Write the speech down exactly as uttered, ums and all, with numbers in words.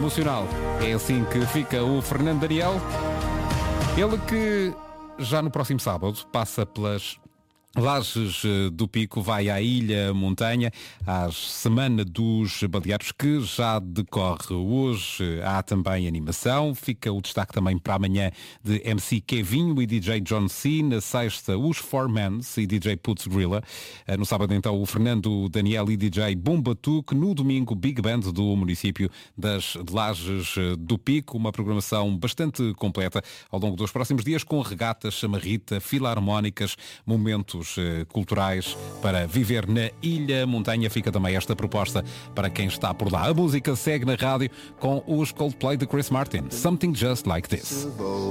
emocional. É assim que fica o Fernando Daniel. Ele que já no próximo sábado passa pelas Lajes do Pico, vai à Ilha Montanha, à Semana dos Baleares, que já decorre hoje. Há também animação, fica o destaque também para amanhã de M C Kevinho e D J John C. Na sexta, os Four Mans e D J Putz Grilla. No sábado, então, o Fernando Daniel e D J Bombatuque. No domingo, Big Band do município das Lajes do Pico. Uma programação bastante completa ao longo dos próximos dias, com regatas, chamarrita, filarmónicas, momentos culturais para viver na Ilha Montanha. Fica também esta proposta para quem está por lá. A música segue na rádio com os Coldplay de Chris Martin. Something Just Like This.